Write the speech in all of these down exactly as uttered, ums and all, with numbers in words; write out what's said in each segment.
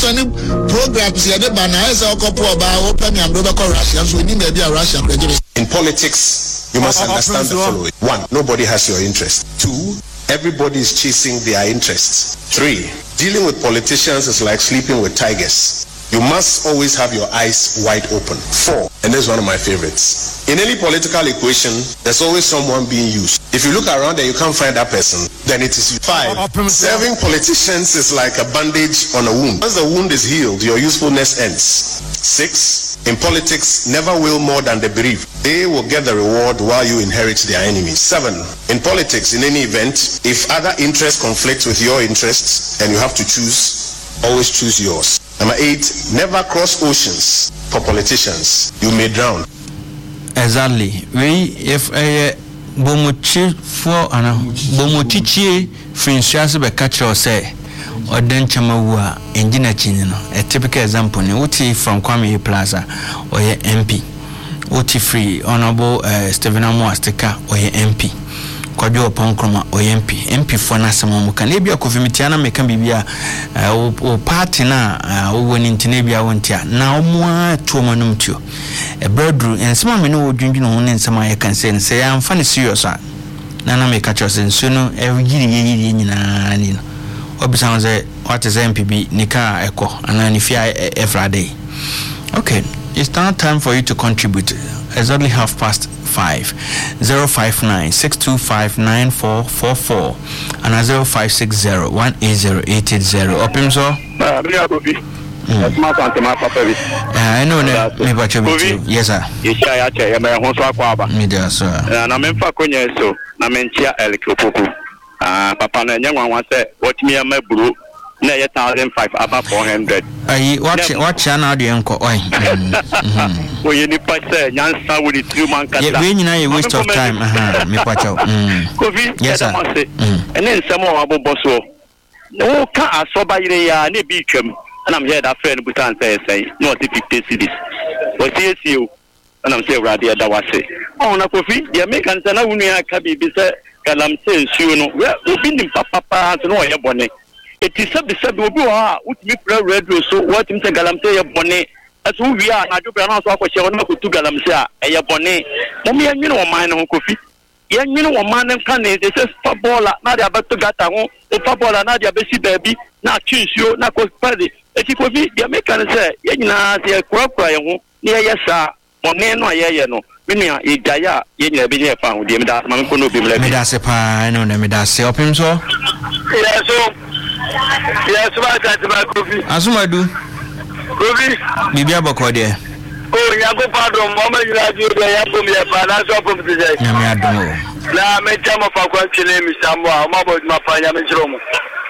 any programs here, the banner is a couple about open and over Russia, so we need maybe a Russian prejudice. In politics, you must understand the following. One, nobody has your interest. Two, everybody is chasing their interests. Three, dealing with politicians is like sleeping with tigers. You must always have your eyes wide open. Four, and this is one of my favorites. In any political equation, there's always someone being used. If you look around and you can't find that person, then it is you. Five, serving politicians is like a bandage on a wound. Once the wound is healed, your usefulness ends. Six, in politics, never will more than the bereaved. They will get the reward while you inherit their enemies. Seven, in politics, in any event, if other interests conflict with your interests and you have to choose, always choose yours. Number eight, never cross oceans for politicians. You may drown. Exactly. We, if a bomuchi for an bomuchi French be catch or say, or then chamawa, engine chinino. A typical example, Uti from Kwame Plaza or your M P. Uti free, Honorable uh, Stephen Amoastika or your M P. Kwajo Ponkroma or M P. M P for Nasamu can be a Covimitiana, may can be a party na when in Tenebia Wontia. Now more to manum to a bedroom and some men know drinking on in some I can say and say, I'm funny serious. Nana may catch us and sooner every year in Obi sounds what is M P B Nika Echo and if I every day. Okay, it's now time for you to contribute. Exactly half past five. Zero five nine six two five nine four four four and zero five six zero one eight zero eight eight zero. Opim so. I know that. Me bache bitu. Yes sir. Isha ya che me ho so akwa aba. Me there sir. Na me mfa konya so na me ntia elikopoku. Ah papa na nya nwanwa se watimi amaburu na ye one thousand five aba four hundred. Ayi watch watch na de enko oi. Mhm. We ni pa se nyansa we the two man kata. Yeah, we nyina a waste of time. Aha, me kwacha. Mm. Kofi. Yes sir. Ene nsemo wa bobo so. No ka asoba yire ya na bi twam. And I'm here that friend Butan say say no fifty cities. But see you and I'm saying radio that was say. Oh na Kofi, the Americans na unia ka bi bi say kalam say nsuo no. We obi nim papa pa so no ye bone. It is sabi sabi obi wa utimi pra radio so what him say kalam say ye bone. As we we are na do bra na so akwache wona ko tu kalam say a ye bone. Mo me anwene o man no Kofi. Ye nwene o man kan ne say football na dia beto gata ho. O football na dia be si baby na twinsuo na ko pade. Eti Kofi the American say ye nyina se kurakura ye ho ne ye sa one no ye no me nua e gaya ye nyina be ye fa ho de me da ma ko no bi mla me da se pa no na me da se opim so yes so yes ba ta ba Kofi Azumadu Kofi bibi aboko de oh ya go pardon mo ma nyina ju de ya bom ye pa na so bom de je na me adom na me chama fa kwa chile mi sambo ma bo ma pa nya me chiro mo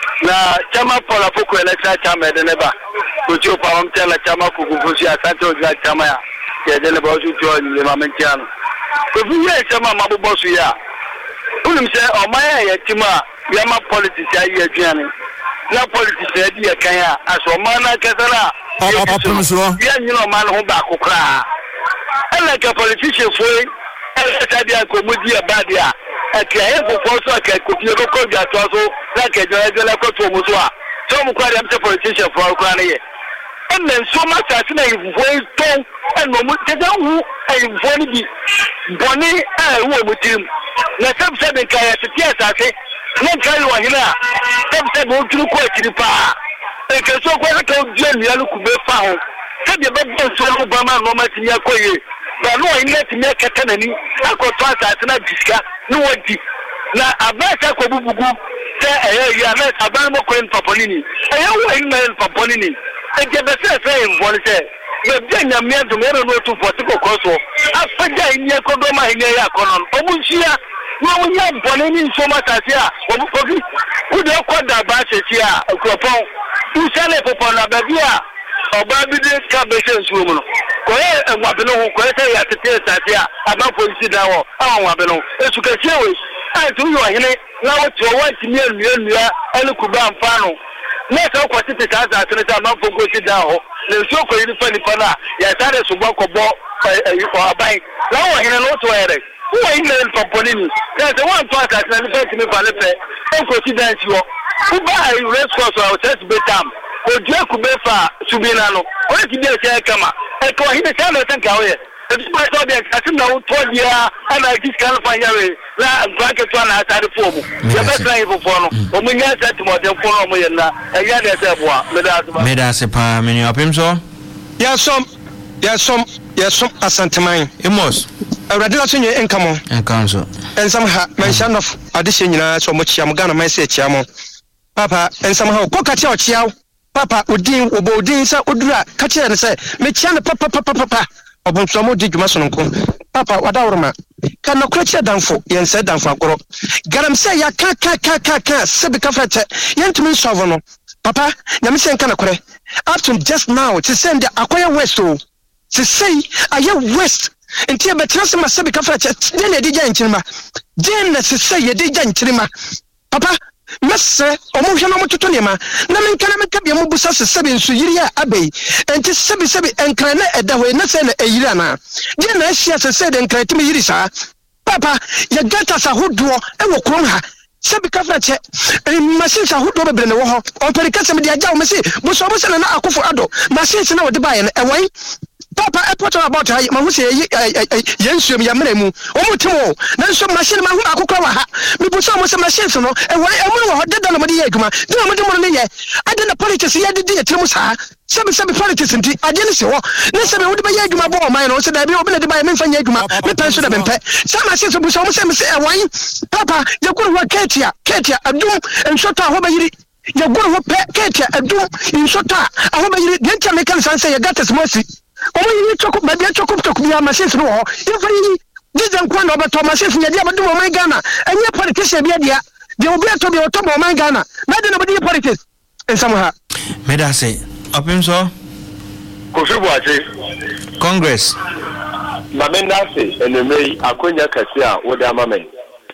na chama pola poko election chama de neba kucho pa am tela chama kukufusi asanto za chama ya ke de neba osu to ni ma mentiano ko biye chama mabobo su ya unim se o ma ya tima ya ma politics ya ye aduane na politics ya di ya kan ya aso ma na kesala opim so ya nyino ma no ba kokra ele ke politician foi ele ta dia ko mudi ya badia eke e ko so ke ko fi ko ko bia to so na ke jo e le ko to mu so a so mu kwa dem se politician for kwa na ye en men so ma ta se na ifo to en no mu te da hu e ifo ni bi boni e wo mu tim na sab se be ka ya te tia sa se na kai wa hina sab se bo tru ko akiri pa e ke so ko ka o je mi alu ku be fa ho se be be so ko ba ma no ma ti ya ko ye ba no in let me kata nani akoto asase na disika no wadi na abasa ko bubugu se eh ya na aban mo ko en paponini eh wo in men paponini e je be se se en bon se be be nya me do me no to forty ko so afaja in ye ko do ma in ya konon omunchia no wo nya bonini so matase a obufogi wo de ko da ba se ti a okropon u sale popon na ba bia oba bi de ka be se nsuo mu no ko e nwabelo ho ko e se ya tete sase a aba polisi da wo awon nwabelo esu ka se we ai tu yo hene na wo to wa ti mi enu enu a elu ku ba mfa no na se ko tete sase a tete ma fo ko ti da ho le so ko yi fa ni fa na ya tare su gbo ko bo e ko abai na wo hene no to ere wo yi na el paponini na se wan to aka na ni fa ti mi fa le pe e ko ti da nti wo u ba race course o test betam Odia kubefa subina no. O ti dey say kama. E ko hi dey say na tanka o ye. E ti ba so dey asim na wo to dia ana dis kan fa yawe. La bracket to na atare form. Ya be try for for no. O mu nya set mo dem for no mo ye na. E ya dey say boa. Me da asima. Me da se pa me ni opim so. Ya som ya som ya som asanteman. Emos. Awurade na so nye enkamo. Enkam so. Ensam ha mention of adehye nyina so mo chia mo Ghana man se chia mo. Papa ensam ha ko ka chia o chia papa odin obo odin sa odura ka chia ne se me chia ne papa papa papa obonso mo di dwuma so nko papa wadawroma ka na kro chia danfo yen se danfo akoro garam se ya ka ka ka ka ka se be ka frete yentumi solve no papa nyame se nka na kore up to just now to send akoya west o to say aye west ntia betrase ma se be ka frete den edi gya nkyirima den na se se ye di gya nkyirima papa Mese omo hwe na mo toto nema na men kana me kabia mo busa se sebe nso yiri a abei enti sebe sebe enkra na eda ho na se na eyiri ana je na ahia se se de enkra timi yiri sa papa ya gata sa hodo e wo krom ha sebe ka fra che machine sa hodo bebre ne wo ho on pere ka se me de agya o me se buso busa na akofo ado machine se na wo de bae na e wan papa e poto about ha ma hu se yensuem ya mena mu o mutimo na nso machine ma hu akokra wa ha me buso mo se machine so no e wan e mo ho deda na mo de ye adwuma de mo de mo ne ye ade na politics ye de de etremu sa sebe sebe politics nti ade ne se ho ne sebe wo de ba ye adwuma bo o man no se da bi o be de ba ye me fanya adwuma me pen so da be pe sa machine so buso mo se me se e wan papa ye kuru wa ketia ketia adum enso ta ho ba yiri ye kuru ho pe ketia adum enso ta ho ba yiri de ntia me kan san se ye gatas mo si omo yi choko ba dia choko choko ya machine no ho ye fari dizan kwa na obeto machine nya dia badu mo man Ghana enye politics bia dia de obi ato bi oto mo man Ghana na de na bodi politics ensam ha me da say opim so Kofi Boache Congress ma me na say enemei akonya kase a wo da mamen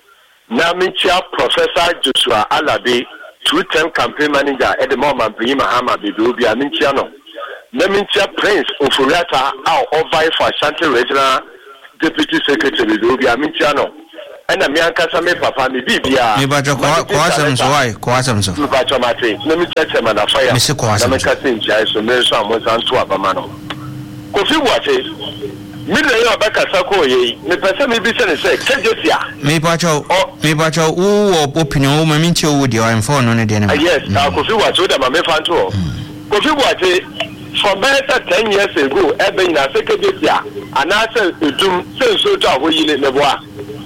na me chia Professor Joshua Alabi two-term campaign manager at the moment Mahama Bibi obi a me chia no Nemintia Prince Ofuriata out over for Ashanti Regional Deputy Secretary Obi Amintiano. And a man Kasame Papa mi Bibia. Me bajo kwa kwa sam so why kwa sam so. Me bajo mate. Let me check him on a fire. Me se kwa sam. Me kasin jai so me so mo san to abamano. Kofi Boache. Me le yo abaka sako ye. Me pese me bi se ne se kejesia. Me bajo me bajo wo opinion wo maminti wo de o info no ne de ne. Yes, na Kofi Boache da ma me fan to. Kofi Boache from better ten years ago, ebe na sekebetia, and I said, "Udum say so to avoid it never."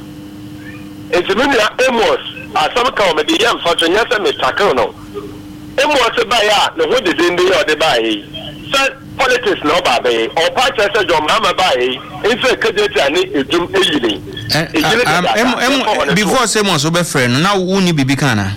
It's a minute Amos, as some comedy young fortune yes and Mister Colonel. Amos by ya, the wood is in the other by. Said politics no baby, or party said your mama by. In fact, Kajetia need Udum easily. Before Semos over friend, now Uni Bibicana.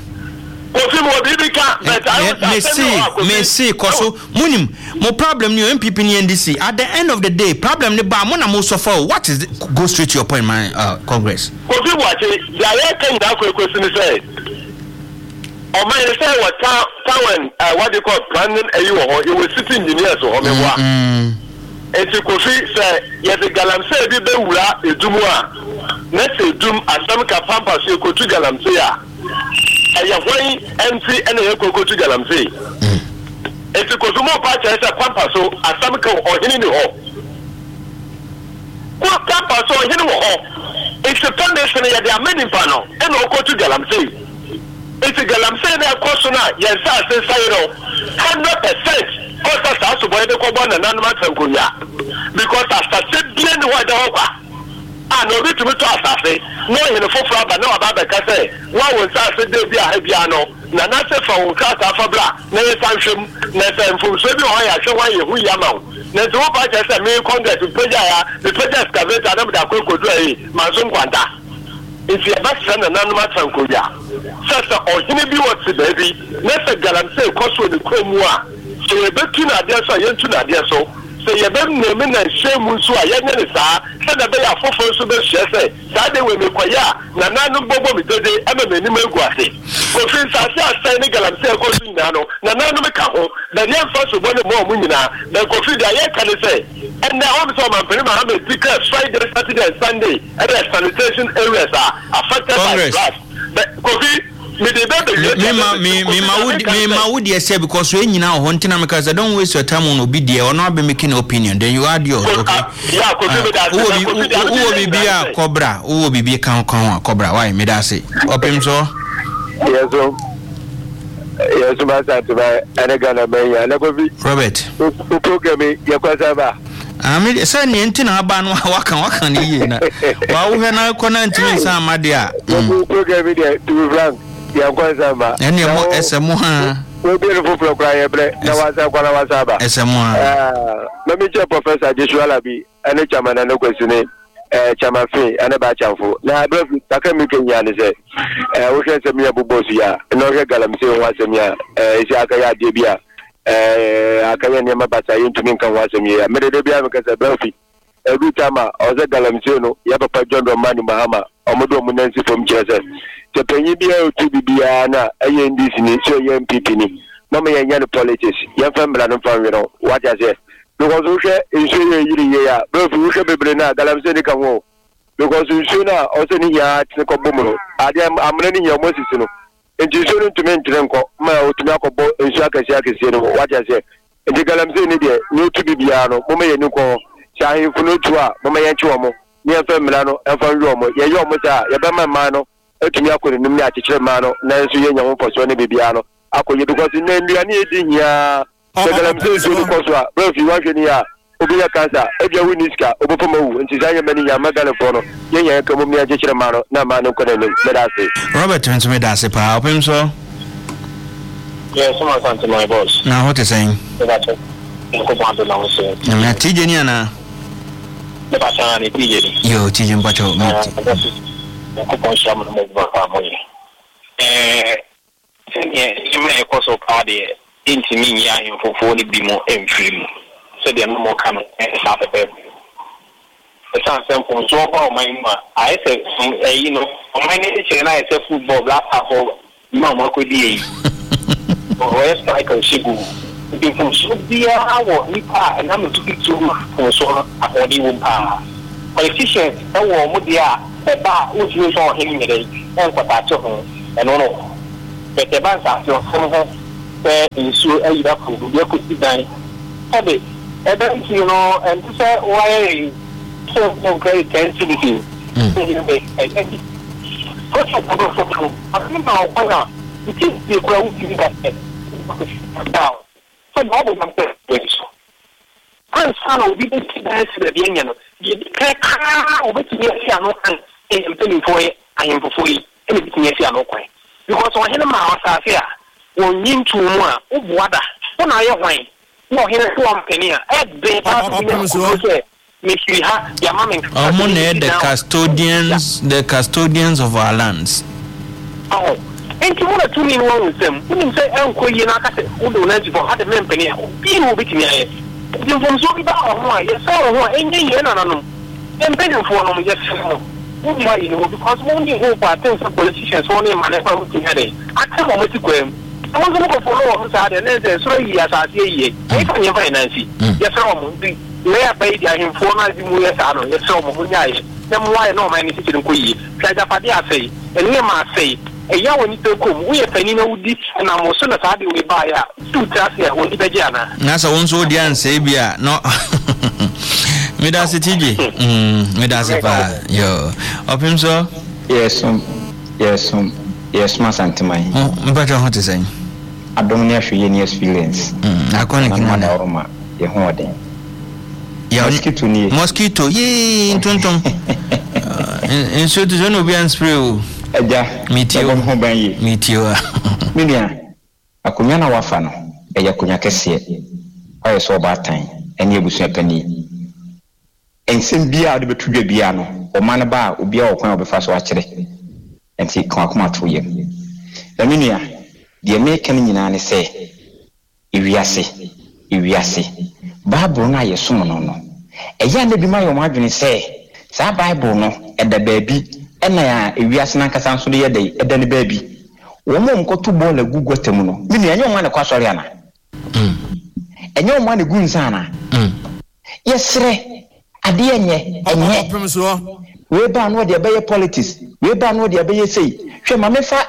Me see, me see, koso munim. Mo problem new M P P ni N D C. At the end of the day, problem ne ba mo na mo suffer. What is the, go straight to your point, my uh, Congress? Kofi Boache, the other thing that question is say. O man say what town uh, what they call planning a you or you were sitting engineers or me wa. Eti Kofi say ye the galamsey bi be wura edumu a. Na say edum asam ka pampa so ko tu galamsey a. Aya hwan M C ene ye koko tu galamsey. Eti kozumo pa cha esa pampa so asam ka ohini ni ho. Kwa pampa so ohini wo ho. It's a foundation ya dia many pano ene okotu galamsey. Eti galamsey na koso na ye sa se sayro one hundred percent kosa sa so boy de ko bona nanuma tankonya. Because after se bien ni wa da ho kwa. Ah no bit to asase no ye no fofo aba na aba be ka say wa won sa se de bi a bia no na na se fa won ka ta fa bla na ye sanhwem na se mfum so bi ho ya hwe wan ye hu ya ma na so ba cha say me congress preja ya the preja excavator na da ko kodu ayi manzo kwanta if you back send na nanu matanko ya sasa ohini bi wot be bi na se galamsey koso ni kromu a so ye betu na de so ye ntu na de so say ye be neme na shemu so a ye ne sa say da be ya fofo so be hye say sa de we me kwaya na nanu bobo mi dede e me mani magu ase ko fin sa se asai ni galamsey ko su nyina no na nanu me ka ho da ne fa so bone mo mu nyina da ko fi da ye ka ne say and na hom so man pere ma ha me declare Friday Saturday and Sunday at the sanitation areas are affected by floods but ko fi me ma me me ma would me ma would yes say because we nyina ho ntina because I don't waste your time on obi there or not be making opinion then you add yours okay yeah ko be that who will be a cobra who will be kan kan cobra why me that say opim so yes so yes so master to buy and gonna be ya na go bi Robert o program ya kwasa ba ami say ni ntina aba no waka waka ni ye na wa wo he na ko na ntimi sa amade a o program dia to rank ya kwasa ba ene mo esemu ha we beautiful program ya bre na wasa kwa na wasa ba esemu ha ah me me che professor Joshua Labi ene chama na no kwesune eh chama fe ene ba chamfo na bro takami kenya ne se eh wo hwe se me abubosu ya no hwe galamse wo asem ya eh isi aka ya de bia eh akanya ne mabasa yintumi kan wasem ya me de bia me kasa brafi every time o ze galamse no ya papa John Romani Mahama omodo mu nansi fom chese te penyi bia o tu bibia na aye ndisi ni so ye M P P ni no me yanya ni politics ya famila no famiro what I say because we share insu ye yiri ya brafi we share bebre na galamse ni kan wo because insu na o se ni ya tin ko bomuno ade amre ni ya mosisi no enti insu no tumi ntren ko ma o tumi akobo insu akasi akasi no what I say enti galamse ni de ni tu bibia no mo me ye ni ko shahin funo tuwa mo me ye chi wo mo ni famila no e fa yo mo ye yo mo sa ye be ma ma no etumi akore nim ni akekere ma no na nso ye nyawo poso ne bibia no akoye because ne ndua ni edi hia galamse so ni poso a brafi wa hwe ni ya obi ya kansa ebia winiska obofoma wu nti za ye mani ya magale fo no ye ye ka mo mi akekere ma no na ma no ko ne me da se Robert nso me da se pa opim so yes so much to my boss na what is saying that's it ko ba do na wo se na tije ni ana the passion ni tije ni yo tije mpacho mati ko ko shamu mo ba pa mo eh sene ime ko so ka de intimi ya hin fofo ni bimo emfiri so de no mo kan e sa pepe e sa sempo so ko mai ma ai se e you know o mai ni che na e se football black for ma mo ko di o e strike shigu di fun so dia awo ni pa na mo tuki tu fun so akodi wo pa politicians e wo mo dia e ba o ti so hin ni de en ko ta cho ho e no no be te ban sa so ho e insu e ida ko bi ko ti dan e be e be ti no en tu se why so so great sensitivity e e ko so ko so ko a ni ma ko na ti ti ko u ti ka e down so no bo man pe so an sa no bi ti dan se be bien no bi ka ka o be ti si ano kan e mpe ni fo e ayen fo yi e bi ti si ano kwan because on him ma wasa se a won yin tu mu a o buada o na ye hwan no him so am penia e be pa so me shi ha ya mama omo na the custodians the custodians of our lands oh enti mo na tu ni won nsem unim se enko yi na aka se o do na jibo ha de men penia o bi no bi ti aye di fon so bi ba ho a ye so ho enye ye na na no en pe fo no mo ye so why you know because when you go for things politicians only man for looking at it I tell them to go I want to go follow on side and then so he as I say ye if I finance yes so the lay pay the him for na di mu yes ano yes so mo nya ye them why no man is sitting ko yi try that party say and me ma say e ya woni to kom we fani na wudi na mo so na sa de we ba ya two trust ya woni be jana na so won so di an say bia no me da se tije mm me da se pa yo opim so yes um yes um yes ma santimai oh me ba ho te sen adom ne ahwe ni experience mm akoni kina na oroma ye ho oden ya mosquito ni mosquito ye tonton en so to no be an spray o eja mitio ho ban ye mitio minia akonya na wafa no e yakonya kese ayo so ba tan eni ebusu pani ensem bia de betudwa bia no o man ba obi a okwan obefa so akere enti kan akoma to yem eminia de me kan nyina ne se ewiase ewiase bible na yesom no no eya na bi ma yo madwene se sa bible no eda baabi ena ya ewiase na nkasa nso de ye dai eda ne baabi wo mo nkoto ball agugu temu no minia enye o ma ne kwasori ana mm enye o ma ne gu nsa ana mm yesre ade enye enye we ba no de abaye politics we ba no de abaye sei hwe ma mefa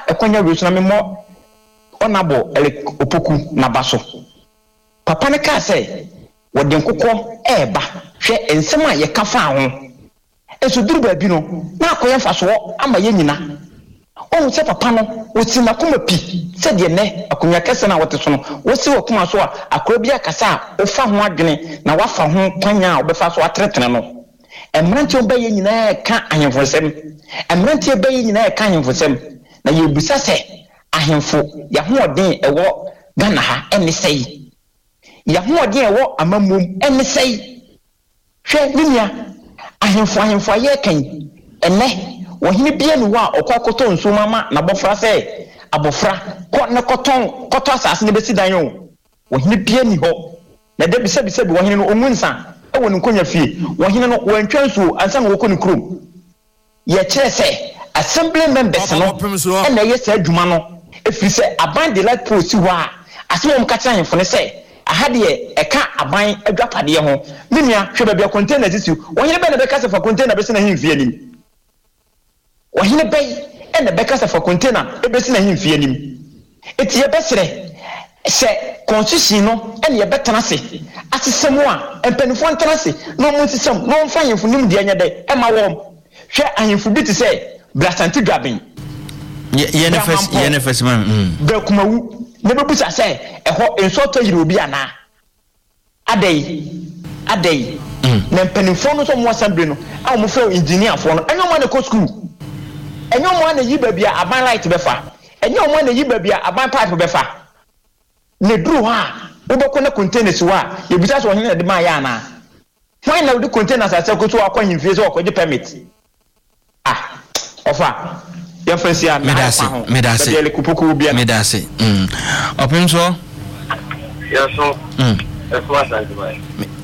ekwanya wi so na memo onabo ele opoku na baso papa ne ka say wode nkokọ eba hwe ensem a ye ka fa ho eso duru ba bi no na akoye fa so ama ye nyina o se papa no o ti na kuma pi se de ne akonya kese na wote so no wo si wo kuma so a akoro bi akasa o fa ho adwene na wafa ho kwanya a obefa so atretene no emrantie oba ye nyina ka ahemfosem emrantie ba ye nyina ka ahemfosem na ye busa se ahemfo ya ho odin ewo Ghana ha ene sei ya ho odin ewo amamum ene sei hwe ninia ahemfo ahemfo aye kan ene wohini bia ni wa okwakoto nso mama na bofra se abofra ko ne koton koto asase ne besi dan yo wohini bia ni ho na de bisa bisa bi wohini no omunsa e woni nkonya fie wohini no wantwa nso ansa na wokɔ ne krom ye kire se assembly members no e na ye se adwuma no efiri se aban de light post wa asem ka kira ahemfo ne se ahade e eka aban adwapade ho menua hwe ba bia container sisi wohini be na be kasa fa container be se na himfie nim wahine bay ene beka sa for container ebesi na himfie anim eti ye besere se constitution no ene ye betana se asesemu a empanifo ntana se no mu sisem no mfa yemfu nim de anya de e ma wom hwe ahemfu bi te se blasanti gaben ye ne fes ye ne fes man mm be kumawu ne bebusa se eho enso to yiri obi ana adai adai na empanifo no so mo assembly no a mo fe engineer fo no enyo mo na ko school enyo mo na yi babia aban light befa enyo mo na yi babia aban pipe befa ne dru ha ubeko na containers wa ye bisa so hene de ma ya na why na the containers ase ko so akwanyi fie so akwaje permit ah ofa ya fancy a medase medase be le kupuku bia medase mm opin so ya so mm e so asanti mai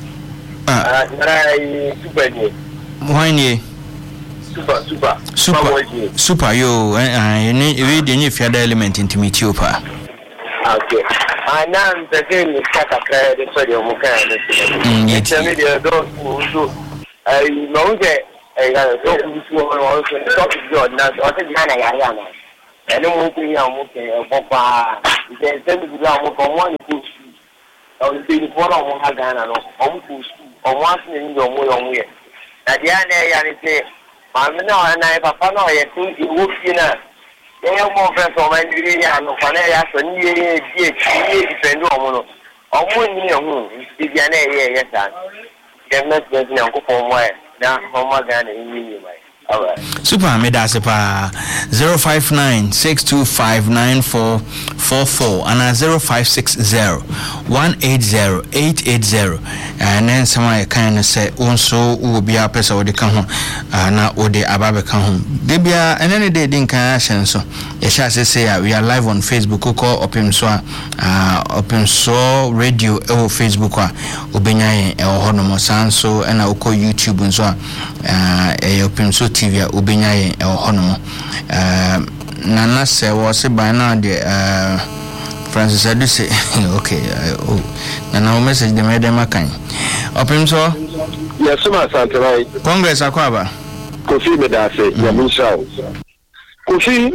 ah na yi super ni why ni super super super super yo eh ni we de ni fiada element intimate opa okay ana mpeke ni kaka kaya de so de mo kan mm ni temi de do so ai no nge ai ga do ku so o so to do na o te na ya ya na ene mo ku ya mo ke o pa de se mi du mo ko mo ni ku o de ni fo na mo ha Ghana no o mo ku o mo asne ni do mo yo mo ye na dia na ya ni se mama na na papa na ye tu iwo fie na ye mo fe so ma ndiri ya no fa na ya so ni ye ye die ye defend o mo no o mo ni ye hu di dia na ye ye sa dem na se ni anko fo mo e na ho ma ga na ni ni mai alright super medase pa zero five nine six two five nine four four four and zero five six zero one eight zero eight eight zero and then someone can say also will be a person with the can na ode ababe kan de bia and any day din kan action so e sha say we are live on Facebook ko open so uh open so radio e Facebook a obenya e ho no san so na uko YouTube so uh e open so T V a obenya e ho no uh nana se was by now the uh Francis I do say okay uh, oh nana message the madam kan open so yes ma santai Congress akwaba Kofi medase ya minshaw Kofi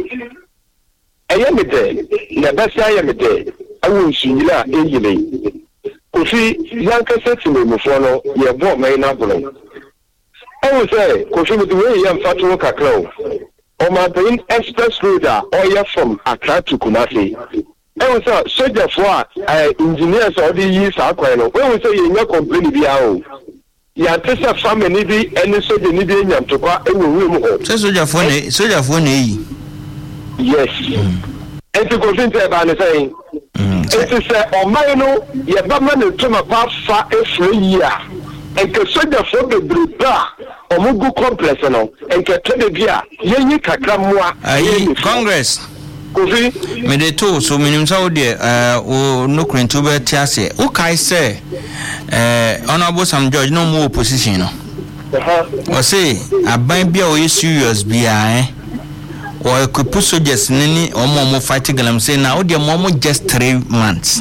ayemede na basi ayemede awu nsunyira eyile Kofi yanka setime mufo no ye bo mai na bolo awu say Kofi with the way yam fatu kakra o ma bin express road a oya from Accra to Kumasi awu say soldier for uh, engineers or the yi sa kwai no awu say ye nya complain bia o ya tesa family bi eni soldier ni bi nyam to kwa ewu wu ho say soldier for ne soldier for ne yi yes enti Kofi nte ba ne say enti say o mai no ye ba ma ne to ma pa fa efre yi a enke soldier for be bruta omugu complex no enke tede bia yenyi kakra moa ayi Congress Kofi me de to so minim saw de eh o no krentu be tiase o kai say eh honorable Sam George no more opposition no o say aban bia o ye serious bia eh o equip soldiers nini o mo mo fight galam say na o de mo mo just three months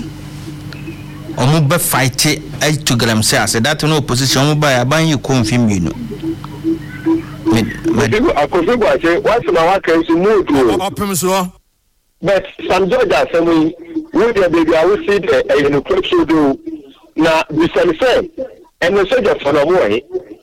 o mo be fight e to galam say as that no opposition mo ba aban you confirm you no me me akofi gwa say what na wa kan si mood o opem so but Sam George Assembly, we the baby, I will see the a unique do now, the same thing, and the soldier for the way.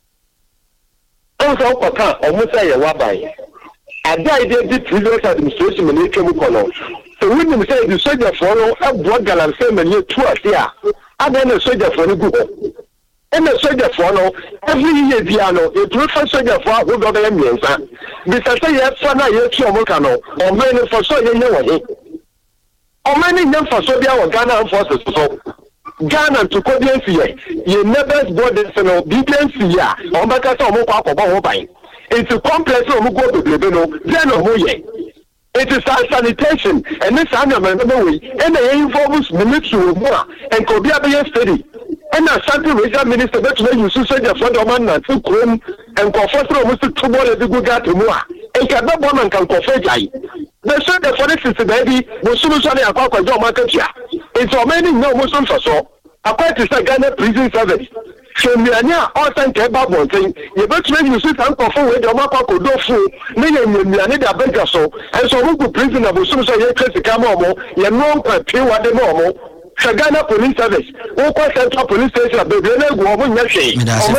Also, Paka, almost say a wabai. I died the previous administration in the Color. So when you say the soldier follow a blood and say many two here, and then a soldier for the good. And the soldier follow every year piano, a prefer soldier for who got them years. Because I have fun, I have two Mocano, or many for so you know. Or many young for Sodia or Ghana forces. So Ghana to Codian Fee, you never bought this and obedience here, or Macasa Mopa or Mobile. It's a complex of Mugo to Lebeno, then or Moye. It is our sanitation, and this animal, and the involves military more, and could be a study. And a Santa Regional Minister, that's when you say the front of man and took room and confess almost two more as the good guy to more. And cannot woman can confess. The soldier for instance, baby, was soon as I got a job market here. It's already no Muslim for so. According to Ghana prison service. So me anya all time ke ba bon thing you bet me you sit and confirm with your mapa ko do fu me ye me anya da benja so and so we go prison abo so so ye case ka mo mo ye no pe wa de mo mo Ghana police service we call central police station be be na go mo nya hwe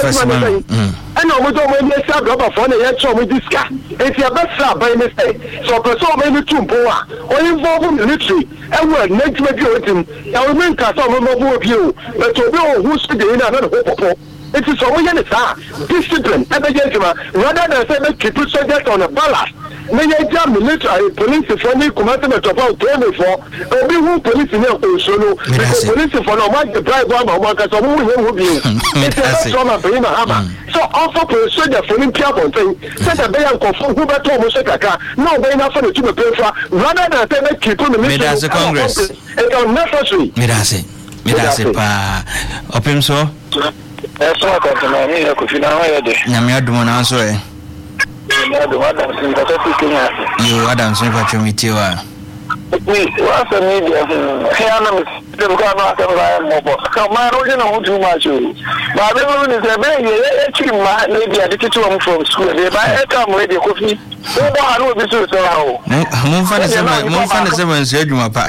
and no mo do mo ye sa rubber for na ye cho mo diska if you bet sa by mistake so person me ni tumpo a o involve military and we next me bi o tim ya we men ka so mo mo bo bi o but obi o who see the na na ho. It is always a discipline. Rather than say make people soldiers on a ballast. May I jam military police for me commandment about game for be who police in your solo because police for no one the drive one or one because who will be. It's a trauma for him. So also for soldier for him people thing. Set a bay and confirm who better almost like a no way enough for the two paper rather than say make people the military Congress. It's unnecessary. Midasi. Midasi pa opim so. Eso akonto mi ya kufina hayo de. Nyame adumo na so e. Nyame Adam sin ko to Kenya. Yo Adam sin ko chomiti wa. Ni wa sa media. He ana mi de ko na ka ba mo bo. Ka ma ro je na hu too much. Ba be mo ni se be ye e chi ma media de titu am from school. Be ba e ka mo de kofi. Mo ba ha no bi so so ha o. Mo fa na se mo fa na se mo nse adwuma pa.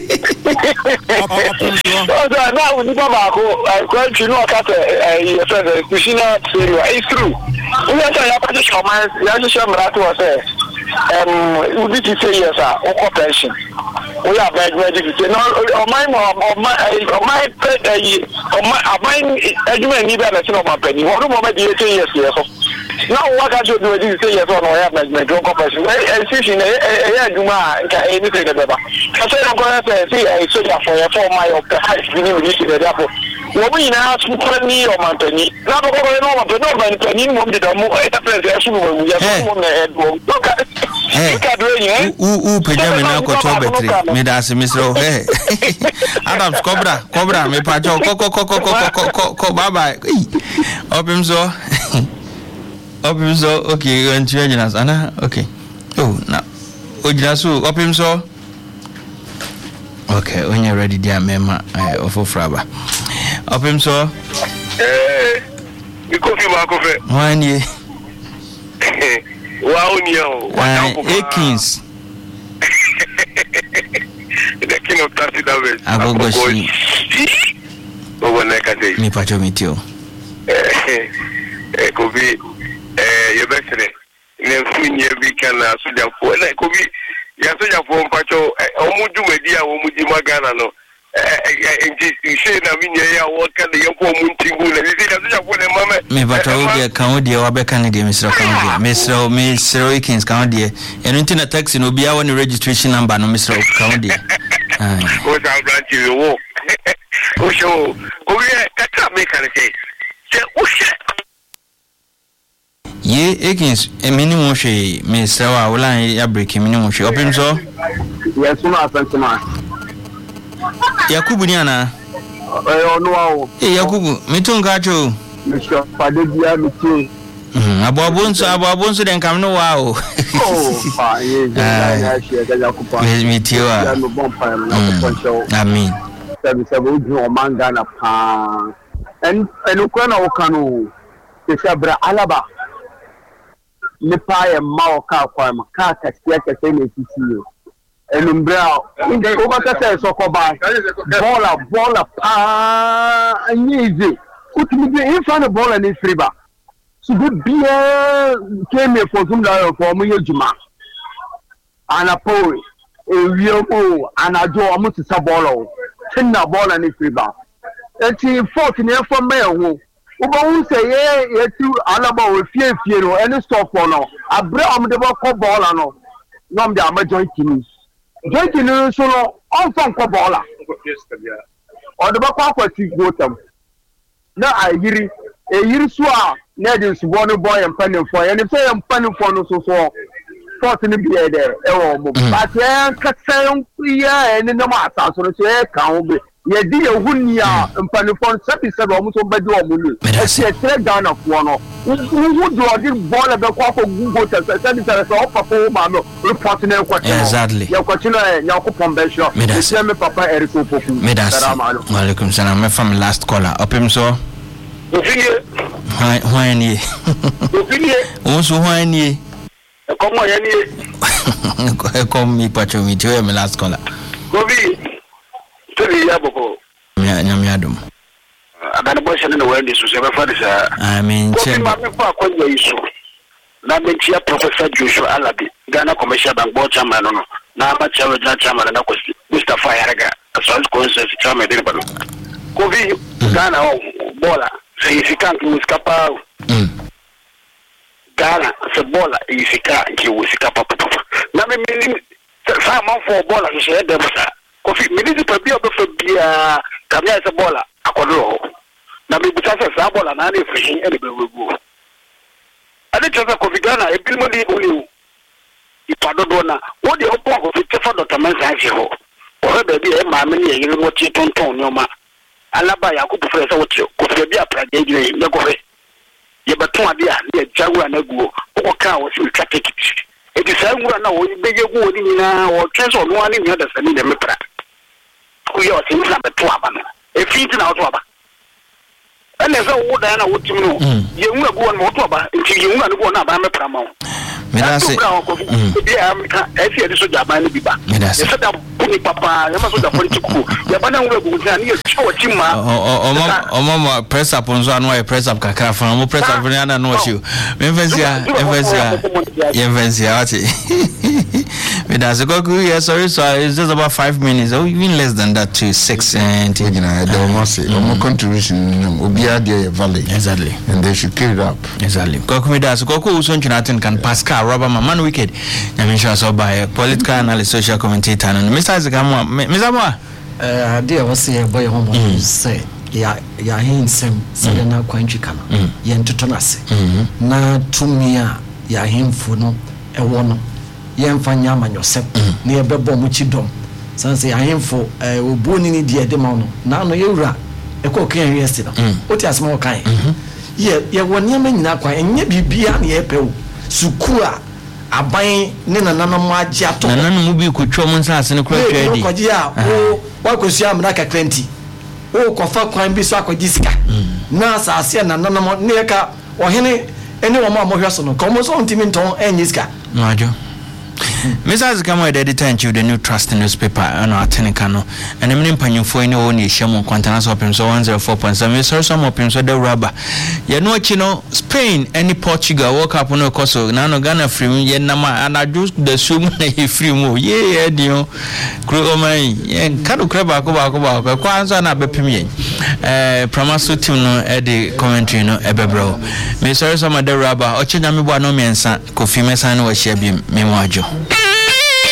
Also, now we need to go. Going to know that your friend, Christina, it's true. We are trying to show my. We are just showing that was um. We need to say yes, sir. Occupation. We are very ready to say no. On my mom, on my, on my pet, on my, on my. I do not need that. No, my penny. What do you do? Say yes, yes. Now what can you do? You say yes or no? I have my job occupation. I see in a a Juma. Anything that ever. I said I'm going to say I saw you for your four mile of the height. We need to get up. What we now ask for me or my penny. Now go on over, but no man penny won't be the more. I have to we have one head. Look at it. Who who pejame na ko chobetri. Me da se misro. Hey. Adams Cobra, Cobra me pacho ko ko ko ko ko ko ko bye bye. Opim so. Opim so okay, and Chianas ana. Okay. Oh, now. Ojina so opim so. Okay, when you're ready, dear Mema, I offer Fraba. Up him so. Eh, you coffee, Marcofe. One year. Wow, no. Akins. The king of Tassy David. I will go see. Over Necate. Me patcho meet you. Eh, could be, eh, your best. Never we can, so therefore, like, could be. Ya so ya fo mpacho omudu wedi a omudu magana no eh eh she na minye ya wo ka de yefo omuntingu na ni ya so ya fo le mama me bata o de kan o de wa be kan de misro kan de misro misro ikins kan de eno ntina taxi no bia woni registration number no misro kan de ah o sa branch yo wo o show o ye kaka me kan say se o she ye Akins e minimum hwe me sewa wala ya break minimum hwe opim so yes no asantuma Yakubu ni ana eh onu awo eh Yakubu mitunga cho Mister Pade bia miti mhm abobonso abobonso den kam no wa o oh pa ye ya share da Yakubu miti wa ya no bon pa no poncho amen sabi sabi uju o manga na pa en en ko na o kanu te sabra alaba nipa ya mawo ka kwa ma ka ka tia ka sai ne titi yo enumbra over say soccer by baller baller ah easy utimi be in front of ball and free ba so good be came here for some dollar for mo yejuma ana po ewiemo ana jo omo ti sa ball o tinna ball and free ba eti fourth ne for me ho ubo hu say ye yetu alaba o fie fie no any stop for no abre om de ball ball no nom de am join teams join teams so no on fan ko ball o de ba kwa kwati gotam na ayiri eyiri so a na de subo no boy empanin for ye ne say empanin for no so so force ni bi e there e wo mo but e katsan ya ene na ma asaso no so e kan wo be ye di ye hunni a empanin for seven seven o mo so bedi o mo ni e se tre Ghana for no who do the ball be kwa ko gugo te seven seven so papa ma no report na kwa exactly ya kwa chino e nya ko pombesho e me papa Eriko Poku assalamu alaikum salam me from last caller opim so Ofiye. Why why ni? Ofiye. Onso why ni? Komo ye ni. Come me pacho me to me last caller. Kobi. Tobi ya boko. Nya nya me adum. Abana boy shane no wendi so se be fa disa. I mean, Kobi ma me fa kwanya iso. Na me tia Professor Joshua Alabi, Ghana Commercial Bank board chairman no. Na ba chairman chairman na kwesi. Mister Fayaraga, as consensus chairman de balo. Kobi Ghana o bola. Se ifika nkiusikapa Ghana se bola ifika nkiusikapa papa na me mini sa man for bola so se dem sa kofi minisi pa bia be fa bia kamia se bola akodo na me buta se sa bola na na efishin e be wegu ade tsa kofi Ghana e bilmo li oni ipadodo na wo de opo ko fi tefa dr mensa je ho o be bia e ma me ni e yiri mo ti tonton nyoma alaba yakubu fere so wote ko fe bia praje gire ne ko fe ye beton ade a ne jawura na guo ko ka wo si twa ticket e di sa ngura na wo be ye guo ni na wo twenso no ani ni da sani de mepra ko yo ti na beton aba no e fiti na wo aba ene so wo da na wo tim no ye ngura guo na wo aba nti ye ngura no guo na aba mepra ma wo me da se bia amika e fi edi so jaba ni biba me da se ni papa ya maso da politiku ya bana ngura gugu ni ye chawo chima o o mama press up on so anu e press up kakra fa mo press up ni ana no show me fancy e fancy ye fancy ati me da se go yeah sorry so it's just about five minutes or even less than that to six and you know the almost no contribution obi ade value exactly and they should carry it up exactly go me da se go ko so nchinatin kan Pascal Robert man wicked na me sure so by political analyst social commentator no Mister Zigamo Mister Mo eh dia wose ye boy homo say ya ya hinsem say na kwantwika no ye ntoto nase na tumia ya himfu no ewo no ye mfanya amanyosem na ye bebo mu chidom sanse ya himfu eh oboni ni dia de ma no na no ye wura e ko kan yesi no oti asema kan ye ye woni ma nyina kwa enye bibia na ye pewo sukua aban ne nananam agye ato nananam mu bi kotwa mu nsase ne kura twa di ko gye a wo wakosu amna ka twenty wo kofa kwan bi so akogye sika na asase nananam ne ka ohene ene wo ma mo hweso no ko mo so ntimi nton enye sika no ajo Mister Zikamo the editor and the New Trust newspaper and Atenica no and I'm panyufo ine wo ne hyiam kwantana so pem so one oh four point seven so some opem so the rubber ye no achi no Spain any Portugal World Cup no koso na no Ghana free ye na ma anaju the sum na he free mo ye ye dio kro man ye kanu kreba ko ba ko ba ko kwanza na bepem ye eh Pramaso team no e the commentary no e bebro me sorry some the rubber ochi na me bo no mensa Kofi Mensah no wa hia bi me mo ajo